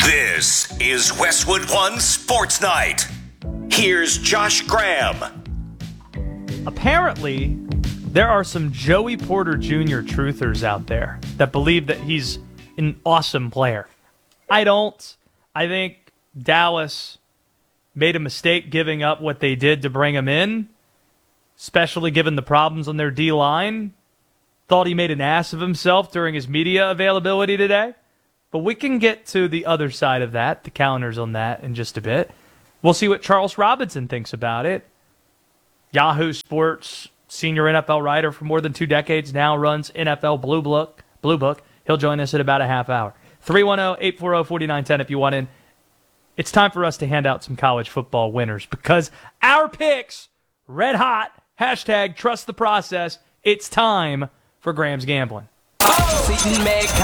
This is Westwood One Sports Night. Here's Josh Graham. Apparently, there are some Joey Porter Jr. truthers out there that believe that he's an awesome player. I don't. I think Dallas made a mistake giving up what they did to bring him in, especially given the problems on their D-line. Thought he made an ass of himself during his media availability today. But we can get to the other side of that, the counters on that, in just a bit. We'll see what Charles Robinson thinks about it. Yahoo Sports senior NFL writer for more than 2 decades now, runs NFL Blue Book. He'll join us in about a half hour. 310-840-4910 if you want in. It's time for us to hand out some college football winners because our picks, red hot, hashtag trust the process. It's time for Graham's Gambling. It's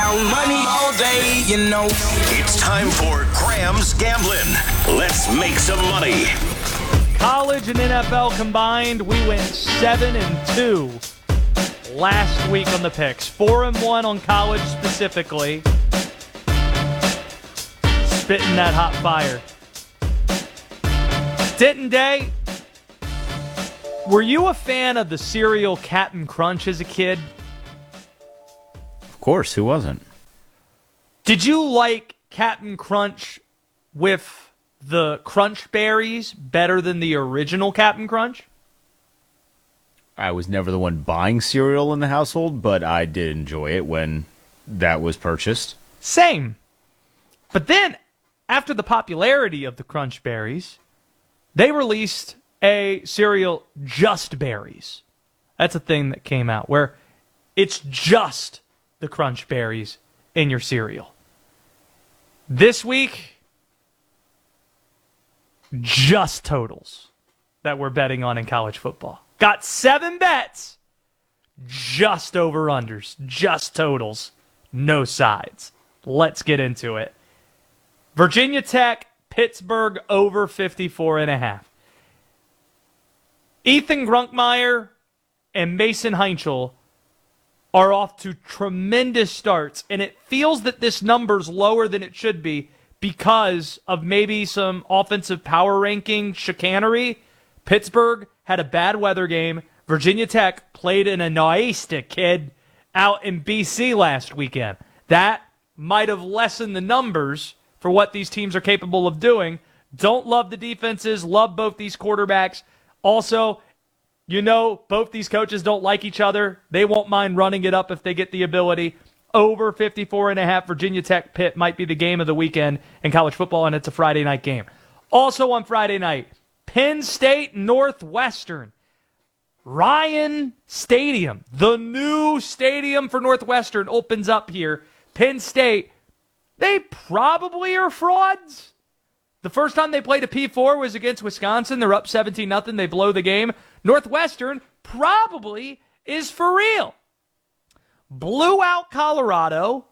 time for Graham's Gambling. Let's make some money. College and NFL combined, we went 7-2 last week on the picks. 4-1 on college specifically. Spitting that hot fire. Denton Day, were you a fan of the cereal Cap'n Crunch as a kid? Of course, who wasn't? Did you like Cap'n Crunch with the Crunch Berries better than the original Cap'n Crunch? I was never the one buying cereal in the household, but I did enjoy it when that was purchased. Same. But then, after the popularity of the Crunch Berries, they released a cereal Just Berries. That's a thing that came out where it's just the Crunch Berries in your cereal. This week, just totals that we're betting on in college football. Got 7 bets, just over-unders, just totals, no sides. Let's get into it. Virginia Tech, Pittsburgh over 54.5. Ethan Grunkmeyer and Mason Heinchel are off to tremendous starts, and it feels that this number's lower than it should be because of maybe some offensive power ranking chicanery. Pittsburgh had a bad weather game. Virginia Tech played in a Noista kid out in BC last weekend. That might have lessened the numbers for what these teams are capable of doing. Don't love the defenses, love both these quarterbacks. Also, you know, both these coaches don't like each other. They won't mind running it up if they get the ability. Over 54.5, Virginia Tech Pitt might be the game of the weekend in college football, and it's a Friday night game. Also on Friday night, Penn State Northwestern. Ryan Stadium, the new stadium for Northwestern, opens up here. Penn State, they probably are frauds. The first time they played a P4 was against Wisconsin. They're up 17-0. They blow the game. Northwestern probably is for real. Blew out Colorado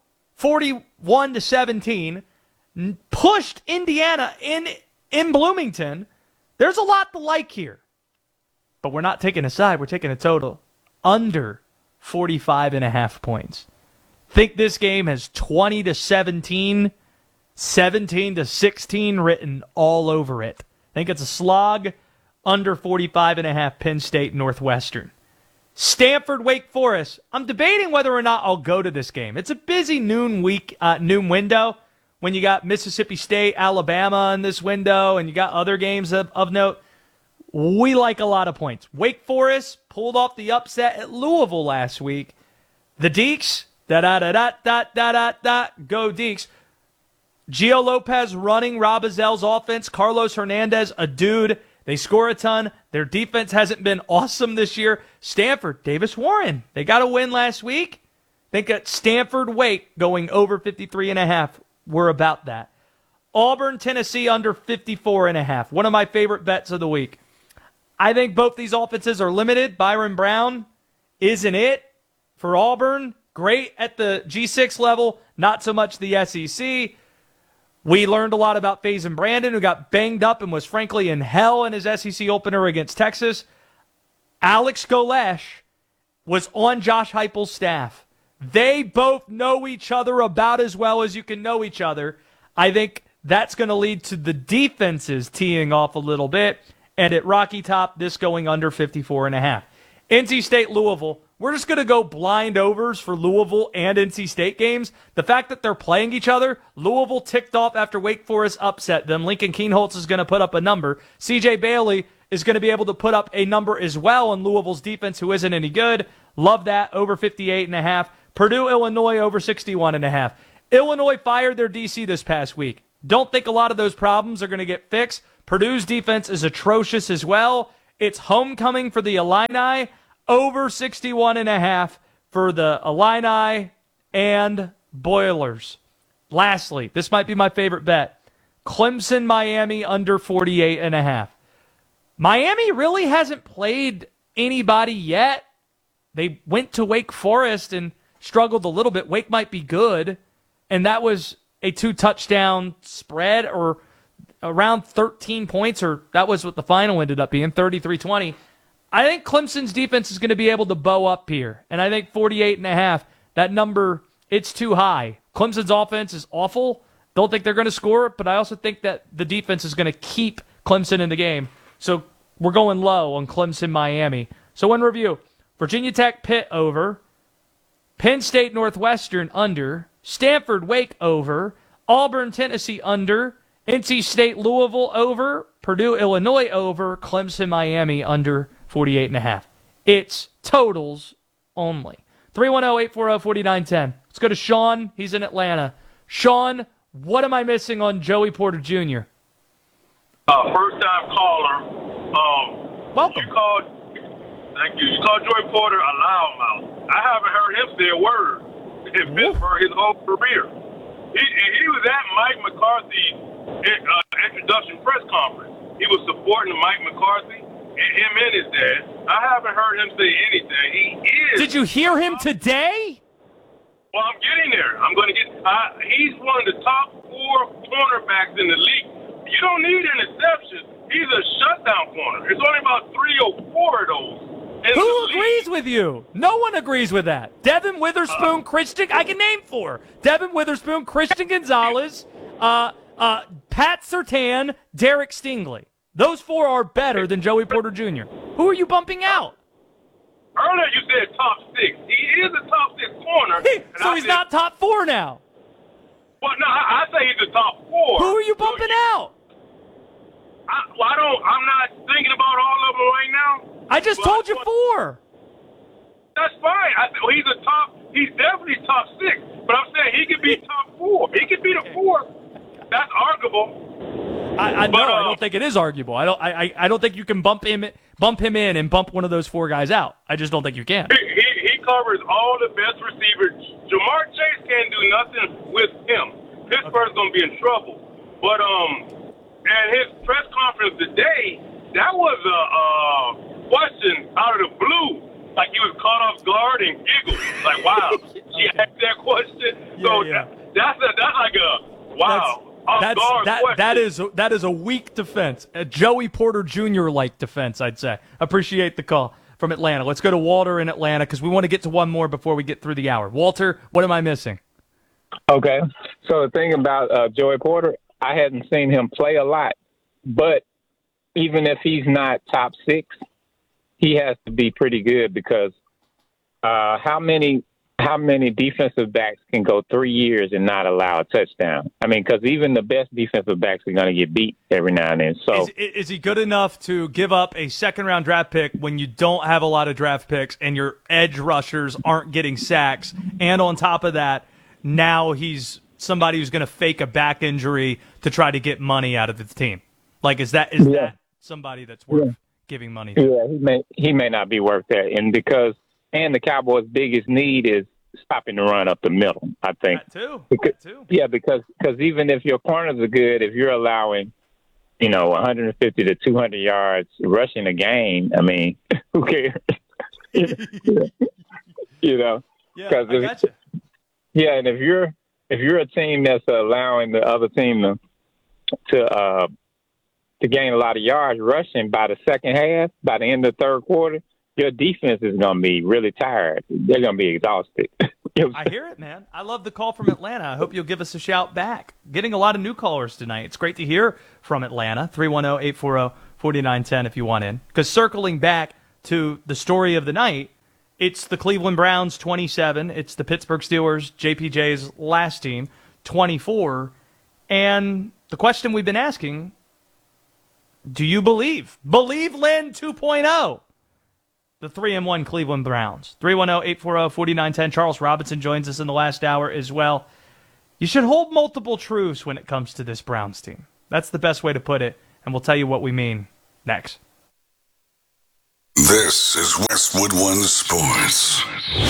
41-17. Pushed Indiana in Bloomington. There's a lot to like here. But we're not taking a side. We're taking a total under 45.5 points. Think this game has 20-17, 17-16 written all over it. I think it's a slog. Under 45.5 Penn State Northwestern. Stanford Wake Forest. I'm debating whether or not I'll go to this game. It's a busy noon window when you got Mississippi State, Alabama in this window, and you got other games of note. We like a lot of points. Wake Forest pulled off the upset at Louisville last week. The Deeks, go Deeks. Gio Lopez running Rob Azel's offense. Carlos Hernandez, a dude. They score a ton. Their defense hasn't been awesome this year. Stanford, Davis Warren. They got a win last week. Think at Stanford Wake going over 53.5. We're about that. Auburn, Tennessee under 54.5. One of my favorite bets of the week. I think both these offenses are limited. Byron Brown isn't it for Auburn. Great at the G6 level, not so much the SEC. We learned a lot about Faison Brandon, who got banged up and was frankly in hell in his SEC opener against Texas. Alex Golesh was on Josh Heupel's staff. They both know each other about as well as you can know each other. I think that's going to lead to the defenses teeing off a little bit. And at Rocky Top, this going under 54.5. NC State, Louisville. We're just going to go blind overs for Louisville and NC State games. The fact that they're playing each other, Louisville ticked off after Wake Forest upset them. Lincoln Kienholz is going to put up a number. CJ Bailey is going to be able to put up a number as well on Louisville's defense, who isn't any good. Love that, over 58.5. Purdue, Illinois, over 61.5. Illinois fired their DC this past week. Don't think a lot of those problems are going to get fixed. Purdue's defense is atrocious as well. It's homecoming for the Illini. Over 61.5 for the Illini and Boilers. Lastly, this might be my favorite bet. Clemson, Miami, under 48.5. Miami really hasn't played anybody yet. They went to Wake Forest and struggled a little bit. Wake might be good. And that was a 2-touchdown spread, or around 13 points, or that was what the final ended up being, 33-20. I think Clemson's defense is going to be able to bow up here. And I think 48.5, that number, it's too high. Clemson's offense is awful. Don't think they're going to score, but I also think that the defense is going to keep Clemson in the game. So we're going low on Clemson, Miami. So in review, Virginia Tech, Pitt, over. Penn State, Northwestern, under. Stanford, Wake, over. Auburn, Tennessee, under. NC State, Louisville, over. Purdue, Illinois, over. Clemson, Miami, under 48.5. It's totals only. 310-840-4910. Let's go to Sean. He's in Atlanta. Sean, what am I missing on Joey Porter Jr.? First-time caller. Welcome. Thank you. You called Joey Porter a loudmouth. I haven't heard him say a word in Pittsburgh his whole career. He was at Mike McCarthy's introduction press conference. He was supporting Mike McCarthy. Him and his dad. I haven't heard him say anything. He is. Did you hear him today? Well, I'm getting there. I'm going to get. He's one of the top 4 cornerbacks in the league. You don't need interceptions. He's a shutdown corner. There's only about 3 or 4 of those. Who agrees with you? No one agrees with that. Devin Witherspoon, Christian. I can name 4. Devin Witherspoon, Christian Gonzalez, Pat Surtain, Derek Stingley. Those 4 are better than Joey Porter Jr. Who are you bumping out? Earlier you said top 6. He is a top 6 corner. So he's not top 4 now. Well, no, I say he's a top 4. Who are you bumping out? I'm not thinking about all of them right now. I just told you 4. That's fine. He's definitely top 6. But I'm saying he could be top 4. He could be the 4th. That's arguable. I don't think it is arguable. I don't think you can bump him in and bump one of those 4 guys out. I just don't think you can. He covers all the best receivers. Jamar Chase can't do nothing with him. Pittsburgh's gonna be in trouble. But at his press conference today, that was a question out of the blue. Like he was caught off guard and giggled. Like, wow, she asked that question. That's like a wow. That is a weak defense, a Joey Porter Jr. like defense, I'd say. Appreciate the call from Atlanta. Let's go to Walter in Atlanta because we want to get to one more before we get through the hour. Walter, what am I missing? Okay, so the thing about Joey Porter, I hadn't seen him play a lot, but even if he's not top 6, he has to be pretty good because how many defensive backs can go 3 years and not allow a touchdown? I mean, because even the best defensive backs are going to get beat every now and then. So, is he good enough to give up a second-round draft pick when you don't have a lot of draft picks and your edge rushers aren't getting sacks? And on top of that, now he's somebody who's going to fake a back injury to try to get money out of the team. Like, is that somebody that's worth giving money to? Yeah, he may not be worth that, and the Cowboys' biggest need is stopping the run up the middle, I think. That too. Yeah, because even if your corners are good, if you're allowing, 150 to 200 yards rushing a game, I mean, who cares? Yeah, I gotcha. Yeah, and if you're a team that's allowing the other team to gain a lot of yards rushing by the second half, by the end of the third quarter, your defense is going to be really tired. They're going to be exhausted. I hear it, man. I love the call from Atlanta. I hope you'll give us a shout back. Getting a lot of new callers tonight. It's great to hear from Atlanta. 310-840-4910 if you want in. Because circling back to the story of the night, it's the Cleveland Browns 27. It's the Pittsburgh Steelers, JPJ's last team, 24. And the question we've been asking, do you believe? Believe Lynn 2.0. The 3-1 Cleveland Browns. 310-840-4910. Charles Robinson joins us in the last hour as well. You should hold multiple truths when it comes to this Browns team. That's the best way to put it, and we'll tell you what we mean next. This is Westwood One Sports.